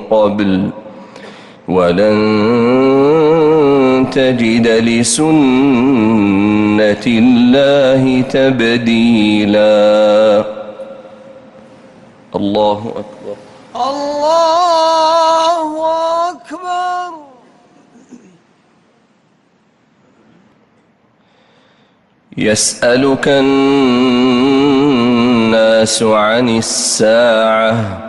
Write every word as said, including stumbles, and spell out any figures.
قبل ولن تجد لسنة الله تبديلا. الله أكبر. الله أكبر. يسألك الناس عن الساعة